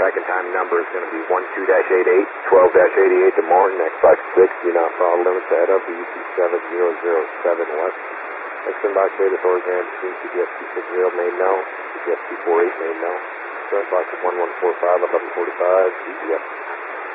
Tracking time number is going to be 12-88, 12-88 Des Moines, next box 6, do not follow limits ahead of UC 7007 West. Next inbox data program between CBS 260 may know, CBS 248 may know. Current box is 1145, 1145, CBS